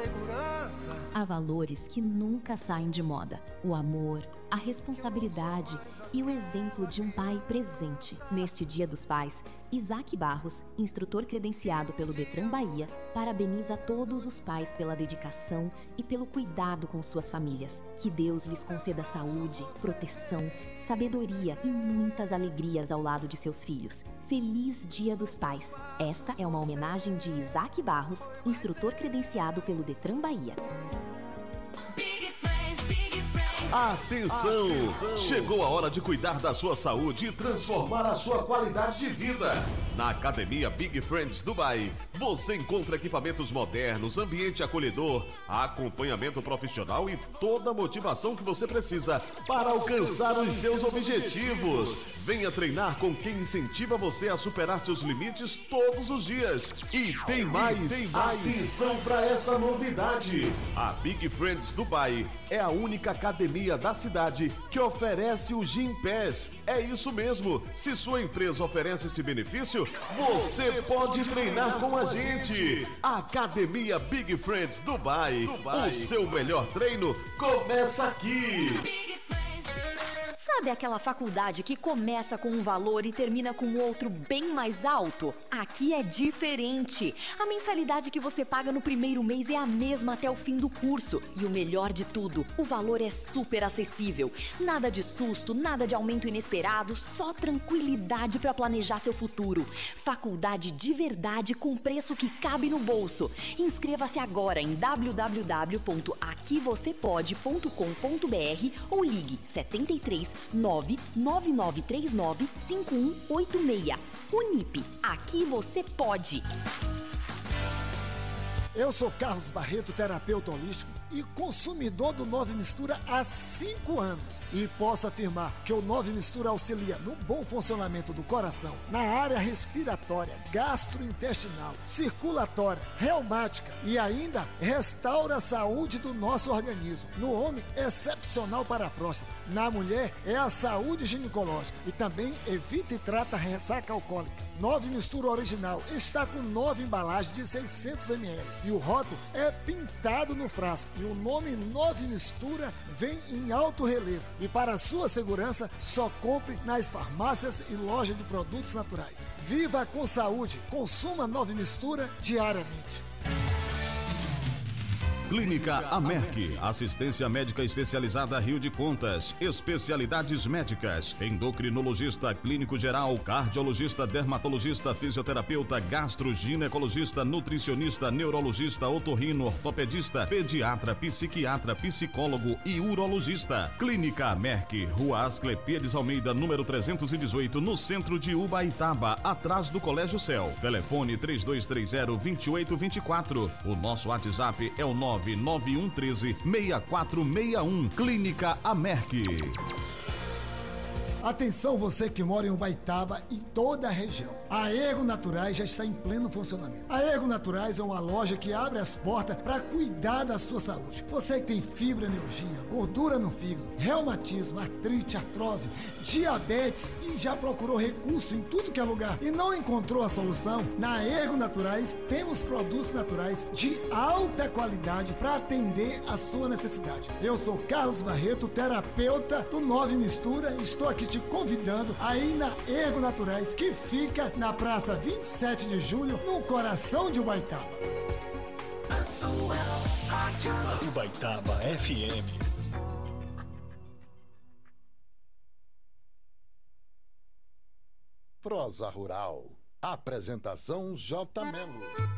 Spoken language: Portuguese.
Há valores que nunca saem de moda: o amor, a responsabilidade e o exemplo de um pai presente. Neste Dia dos Pais, Isaac Barros, instrutor credenciado pelo Detran Bahia, parabeniza todos os pais pela dedicação e pelo cuidado com suas famílias. Que Deus lhes conceda saúde, proteção, sabedoria e muitas alegrias ao lado de seus filhos. Feliz Dia dos Pais! Esta é uma homenagem de Isaac Barros, instrutor credenciado pelo Detran Bahia. Atenção! Chegou a hora de cuidar da sua saúde e transformar a sua qualidade de vida. Na Academia Big Friends Dubai, você encontra equipamentos modernos, ambiente acolhedor, acompanhamento profissional e toda a motivação que você precisa para alcançar os seus objetivos. Venha treinar com quem incentiva você a superar seus limites todos os dias. E tem mais. Atenção para essa novidade. A Big Friends Dubai é a única academia da cidade que oferece o Gym Pass. É isso mesmo. Se sua empresa oferece esse benefício, você pode treinar com a gente. Academia Big Friends Dubai. O seu melhor treino começa aqui. Sabe aquela faculdade que começa com um valor e termina com outro bem mais alto? Aqui é diferente. A mensalidade que você paga no primeiro mês é a mesma até o fim do curso. E o melhor de tudo, o valor é super acessível. Nada de susto, nada de aumento inesperado, só tranquilidade para planejar seu futuro. Faculdade de verdade com preço que cabe no bolso. Inscreva-se agora em www.aquivocepode.com.br ou ligue 73 99939 5186. Unip, aqui você pode. Eu sou Carlos Barreto, terapeuta holístico e consumidor do Nove Mistura há 5 anos. E posso afirmar que o Nove Mistura auxilia no bom funcionamento do coração, na área respiratória, gastrointestinal, circulatória, reumática e ainda restaura a saúde do nosso organismo. No homem, excepcional para a próstata. Na mulher, é a saúde ginecológica e também evita e trata a ressaca alcoólica. Nove Mistura original está com 9 embalagens de 600 ml e o rótulo é pintado no frasco e o nome Nove Mistura vem em alto relevo. E para sua segurança, só compre nas farmácias e lojas de produtos naturais. Viva com saúde, consuma Nove Mistura diariamente. Clínica Amerc, assistência médica especializada Rio de Contas, especialidades médicas, endocrinologista, clínico geral, cardiologista, dermatologista, fisioterapeuta, gastroginecologista, nutricionista, neurologista, otorrino, ortopedista, pediatra, psiquiatra, psicólogo e urologista. Clínica Amerc, Rua Asclepíades Almeida, número 318, no centro de Ubaitaba, atrás do Colégio Céu. Telefone 3230-2824. O nosso WhatsApp é o 99113-6461. Clínica Amerc. Atenção você que mora em Ubaitaba e toda a região. A Ergo Naturais já está em pleno funcionamento. A Ergo Naturais é uma loja que abre as portas para cuidar da sua saúde. Você que tem fibromialgia, gordura no fígado, reumatismo, artrite, artrose, diabetes e já procurou recurso em tudo que é lugar e não encontrou a solução, na Ergo Naturais temos produtos naturais de alta qualidade para atender a sua necessidade. Eu sou Carlos Barreto, terapeuta do Nove Mistura, e estou aqui te convidando a ir na Ergo Naturais, que fica na Praça 27 de Julho, no coração de Ubaitaba. A sua rádio Ubaitaba FM. Prosa Rural. Apresentação J. Melo.